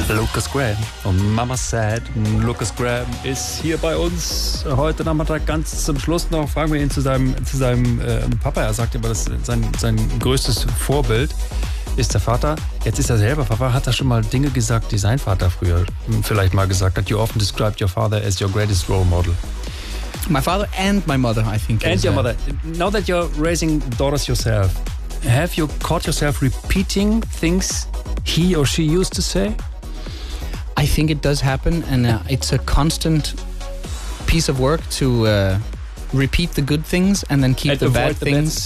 Lucas Graham und Mama Said. Lucas Graham ist hier bei uns heute Nachmittag. Ganz zum Schluss noch fragen wir ihn zu seinem Papa. Er sagt immer, dass sein größtes Vorbild ist der Vater. Jetzt ist er selber Papa. Hat er schon mal Dinge gesagt, die sein Vater früher vielleicht mal gesagt hat? You often described your father as your greatest role model. My father and my mother, I think. And your mother. Now that you're raising daughters yourself, have you caught yourself repeating things he or she used to say? I think it does happen, and it's a constant piece of work to repeat the good things and then keep the bad things